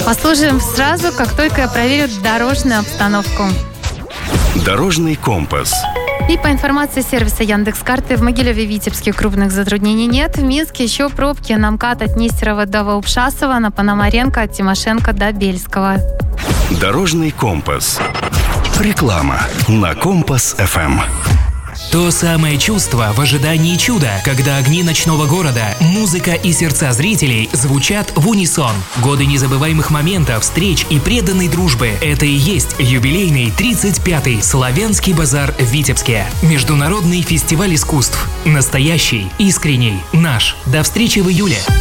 Послушаем сразу, как только я проверю дорожную обстановку. Дорожный компас. И по информации сервиса Яндекс.Карты, в Могилеве, Витебске крупных затруднений нет. В Минске еще пробки на МКАД от Нестерова до Волпшасова, на Пономаренко от Тимошенко до Бельского. Дорожный компас. Реклама на Компас-ФМ. То самое чувство в ожидании чуда, когда огни ночного города, музыка и сердца зрителей звучат в унисон. Годы незабываемых моментов, встреч и преданной дружбы – это и есть юбилейный 35-й Славянский базар в Витебске. Международный фестиваль искусств. Настоящий, искренний, наш. До встречи в июле.